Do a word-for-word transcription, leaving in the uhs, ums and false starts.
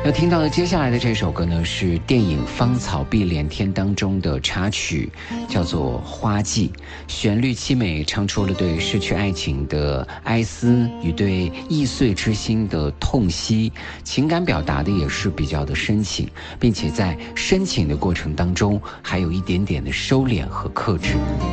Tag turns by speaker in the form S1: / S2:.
S1: 要听到的接下来的这首歌呢，是电影《芳草碧连天》当中的插曲，叫做《花季》，旋律凄美，唱出了对失去爱情的哀思与对易碎之心的痛惜，情感表达的也是比较的深情，并且在深情的过程当中还有一点点的收敛和克制。